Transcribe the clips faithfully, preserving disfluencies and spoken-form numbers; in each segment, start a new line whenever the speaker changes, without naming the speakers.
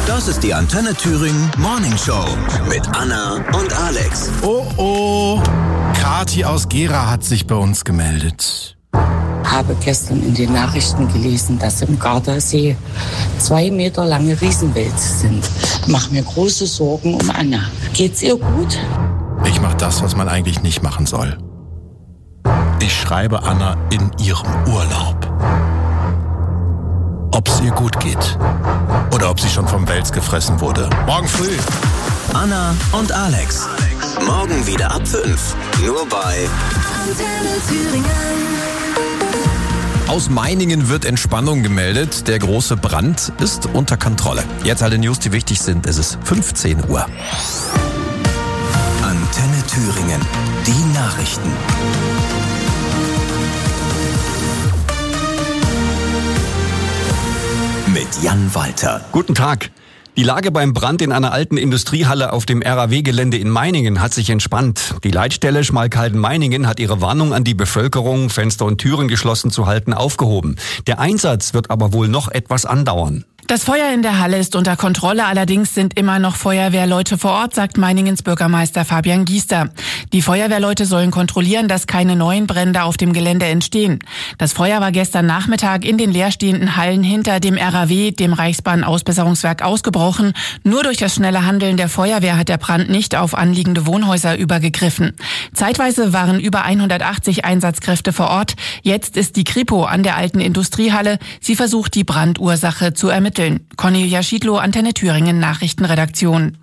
Das ist die Antenne Thüringen Morning Show mit Anna und Alex.
Oh oh, Kathi aus Gera hat sich bei uns gemeldet.
Habe gestern in den Nachrichten gelesen, dass im Gardasee zwei Meter lange Riesenwälze sind. Mach mir große Sorgen um Anna. Geht's ihr gut?
Ich mach das, was man eigentlich nicht machen soll. Ich schreibe Anna in ihrem Urlaub. Ob es ihr gut geht oder ob sie schon vom Wels gefressen wurde. Morgen früh.
Anna und Alex. Morgen wieder ab fünf. Nur bei
Antenne Thüringen.
Aus Meiningen wird Entspannung gemeldet. Der große Brand ist unter Kontrolle. Jetzt alle News, die wichtig sind. Es ist fünfzehn Uhr.
Antenne Thüringen. Die Nachrichten. Mit Jan Walter.
Guten Tag. Die Lage beim Brand in einer alten Industriehalle auf dem R A W-Gelände in Meiningen hat sich entspannt. Die Leitstelle Schmalkalden-Meiningen hat ihre Warnung an die Bevölkerung, Fenster und Türen geschlossen zu halten, aufgehoben. Der Einsatz wird aber wohl noch etwas andauern.
Das Feuer in der Halle ist unter Kontrolle, allerdings sind immer noch Feuerwehrleute vor Ort, sagt Meiningens Bürgermeister Fabian Giester. Die Feuerwehrleute sollen kontrollieren, dass keine neuen Brände auf dem Gelände entstehen. Das Feuer war gestern Nachmittag in den leerstehenden Hallen hinter dem R A W, dem Reichsbahn-Ausbesserungswerk, ausgebrochen. Nur durch das schnelle Handeln der Feuerwehr hat der Brand nicht auf anliegende Wohnhäuser übergegriffen. Zeitweise waren über hundertachtzig Einsatzkräfte vor Ort. Jetzt ist die Kripo an der alten Industriehalle. Sie versucht, die Brandursache zu ermitteln. Cornelia Schiedlow, Antenne Thüringen, Nachrichtenredaktion.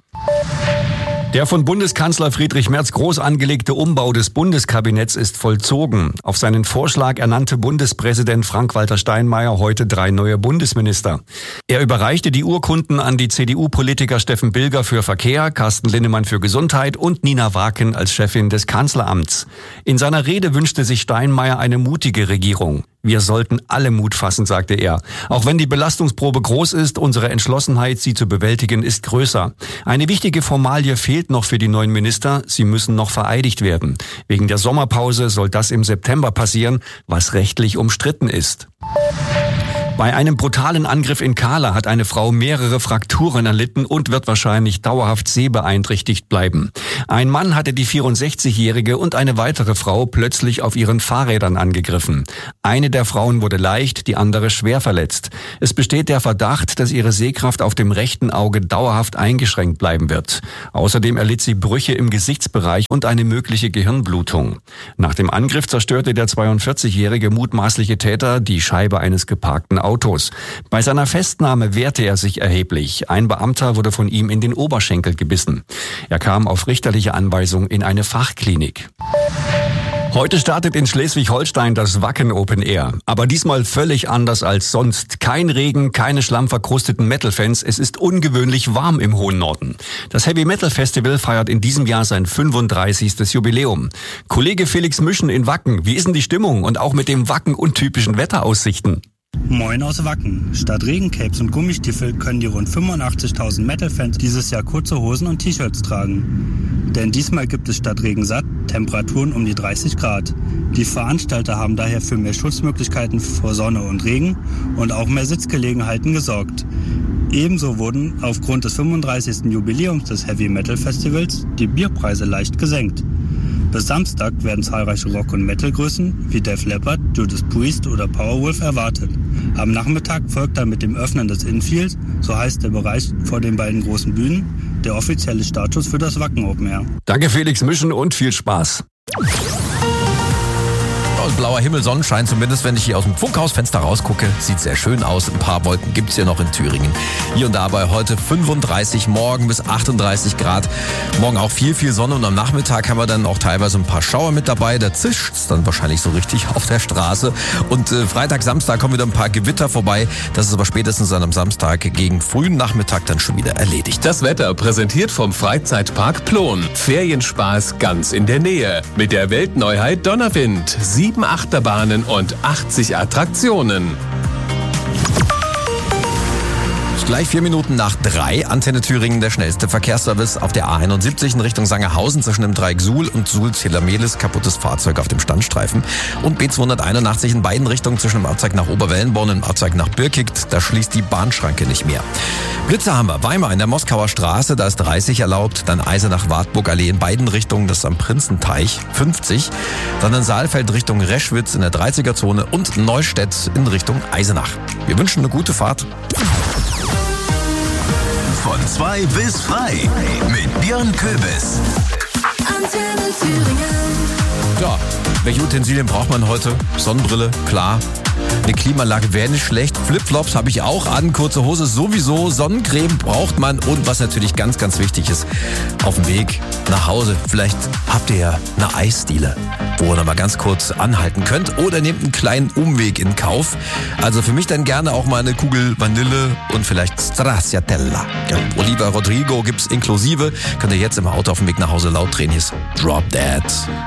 Der von Bundeskanzler Friedrich Merz groß angelegte Umbau des Bundeskabinetts ist vollzogen. Auf seinen Vorschlag ernannte Bundespräsident Frank-Walter Steinmeier heute drei neue Bundesminister. Er überreichte die Urkunden an die C D U-Politiker Steffen Bilger für Verkehr, Carsten Linnemann für Gesundheit und Nina Waken als Chefin des Kanzleramts. In seiner Rede wünschte sich Steinmeier eine mutige Regierung. Wir sollten alle Mut fassen, sagte er. Auch wenn die Belastungsprobe groß ist, unsere Entschlossenheit, sie zu bewältigen, ist größer. Eine wichtige Formalie fehlt noch für die neuen Minister. Sie müssen noch vereidigt werden. Wegen der Sommerpause soll das im September passieren, was rechtlich umstritten ist. Bei einem brutalen Angriff in Kahla hat eine Frau mehrere Frakturen erlitten und wird wahrscheinlich dauerhaft sehbeeinträchtigt bleiben. Ein Mann hatte die vierundsechzigjährige und eine weitere Frau plötzlich auf ihren Fahrrädern angegriffen. Eine der Frauen wurde leicht, die andere schwer verletzt. Es besteht der Verdacht, dass ihre Sehkraft auf dem rechten Auge dauerhaft eingeschränkt bleiben wird. Außerdem erlitt sie Brüche im Gesichtsbereich und eine mögliche Gehirnblutung. Nach dem Angriff zerstörte der zweiundvierzigjährige mutmaßliche Täter die Scheibe eines geparkten Autos. Bei seiner Festnahme wehrte er sich erheblich. Ein Beamter wurde von ihm in den Oberschenkel gebissen. Er kam auf richterliche Anweisung in eine Fachklinik. Heute startet in Schleswig-Holstein das Wacken Open Air. Aber diesmal völlig anders als sonst. Kein Regen, keine schlammverkrusteten Metal-Fans. Es ist ungewöhnlich warm im hohen Norden. Das Heavy Metal Festival feiert in diesem Jahr sein fünfunddreißigstes Jubiläum. Kollege Felix Müschen in Wacken. Wie ist denn die Stimmung und auch mit dem Wacken untypischen Wetteraussichten?
Moin aus Wacken. Statt Regencapes und Gummistiefel können die rund fünfundachtzigtausend Metal-Fans dieses Jahr kurze Hosen und T-Shirts tragen. Denn diesmal gibt es statt Regen satt Temperaturen um die dreißig Grad. Die Veranstalter haben daher für mehr Schutzmöglichkeiten vor Sonne und Regen und auch mehr Sitzgelegenheiten gesorgt. Ebenso wurden aufgrund des fünfunddreißigsten Jubiläums des Heavy Metal Festivals die Bierpreise leicht gesenkt. Bis Samstag werden zahlreiche Rock- und Metal-Größen wie Def Leppard, Judas Priest oder Powerwolf erwartet. Am Nachmittag folgt dann mit dem Öffnen des Infields, so heißt der Bereich vor den beiden großen Bühnen, der offizielle Startschuss für das Wacken Open Air.
Danke Felix Müschen und viel Spaß.
Blauer Himmel, Sonnenschein, zumindest wenn ich hier aus dem Funkhausfenster rausgucke. Sieht sehr schön aus. Ein paar Wolken gibt's hier noch in Thüringen. Hier und da bei heute fünfunddreißig, morgen bis achtunddreißig Grad. Morgen auch viel, viel Sonne und am Nachmittag haben wir dann auch teilweise ein paar Schauer mit dabei. Da zischt's dann wahrscheinlich so richtig auf der Straße. Und äh, Freitag, Samstag kommen wieder ein paar Gewitter vorbei. Das ist aber spätestens dann am Samstag gegen frühen Nachmittag dann schon wieder erledigt.
Das Wetter präsentiert vom Freizeitpark Plon. Ferienspaß ganz in der Nähe. Mit der Weltneuheit Donnerwind. Sieben Achterbahnen und achtzig Attraktionen.
Gleich vier Minuten nach drei. Antenne Thüringen, der schnellste Verkehrsservice auf der A einundsiebzig in Richtung Sangerhausen zwischen dem Dreieck Suhl und Suhl-Zelamelis. Kaputtes Fahrzeug auf dem Standstreifen. Und B zweihunderteinundachtzig in beiden Richtungen zwischen dem Abzweig nach Oberwellenborn und dem Abzweig nach Birkigt. Da schließt die Bahnschranke nicht mehr. Blitzer haben wir. Weimar in der Moskauer Straße, da ist dreißig erlaubt. Dann Eisenach-Wartburg-Allee in beiden Richtungen, das ist am Prinzenteich, fünfzig. Dann in Saalfeld Richtung Reschwitz in der dreißiger-Zone und Neustädt in Richtung Eisenach. Wir wünschen eine gute Fahrt.
Von zwei bis frei mit Björn Köbis.
Antenne Thüringen.
Ja, welche Utensilien braucht man heute? Sonnenbrille, klar. Eine Klimaanlage wäre nicht schlecht. Flipflops habe ich auch an, kurze Hose sowieso. Sonnencreme braucht man und was natürlich ganz, ganz wichtig ist, auf dem Weg nach Hause. Vielleicht habt ihr ja eine Eisdiele, wo ihr noch mal ganz kurz anhalten könnt oder nehmt einen kleinen Umweg in Kauf. Also für mich dann gerne auch mal eine Kugel Vanille und vielleicht Stracciatella. Ja, Oliva Rodrigo gibt's inklusive. Könnt ihr jetzt im Auto auf dem Weg nach Hause laut drehen. Hier ist Drop That.